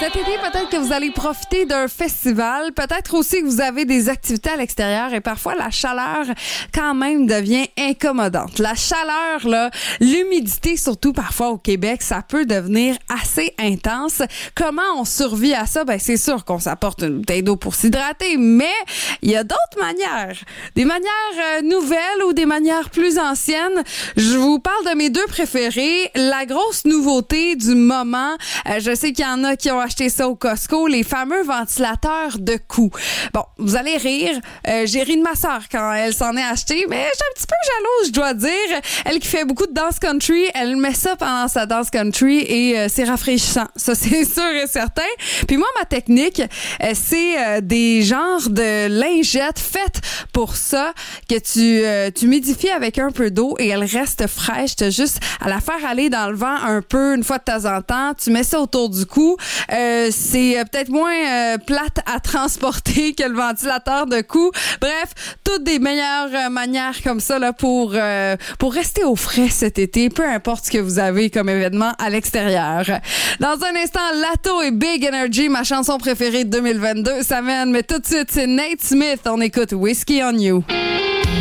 Cet été, peut-être que vous allez profiter d'un festival. Peut-être aussi que vous avez des activités à l'extérieur et parfois la chaleur quand même devient incommodante. La chaleur, là, l'humidité, surtout parfois au Québec, ça peut devenir assez intense. Comment on survit à ça? Ben, c'est sûr qu'on s'apporte une bouteille d'eau pour s'hydrater, mais il y a d'autres manières. Des manières nouvelles ou des manières plus anciennes. Je vous parle de mes deux préférés. La grosse nouveauté du moment, je sais qu'il y en a qui ont acheté ça au Costco, les fameux ventilateurs de cou. Bon, vous allez rire. J'ai ri de ma sœur quand elle s'en est acheté, mais je suis un petit peu jalouse, je dois dire. Elle qui fait beaucoup de danse country, elle met ça pendant sa danse country et c'est rafraîchissant. Ça, c'est sûr et certain. Puis moi, ma technique, c'est des genres de lingettes faites pour ça que tu humidifies avec un peu d'eau et elle reste fraîche. T'as juste à la faire aller dans le vent un peu une fois de temps en temps. Tu mets ça autour du cou. C'est peut-être moins plate à transporter que le ventilateur de cou. Bref, toutes des meilleures manières comme ça là pour rester au frais cet été, peu importe ce que vous avez comme événement à l'extérieur. Dans un instant, Lato et Big Energy, ma chanson préférée de 2022, ça mène, mais tout de suite, c'est Nate Smith. On écoute Whiskey on You.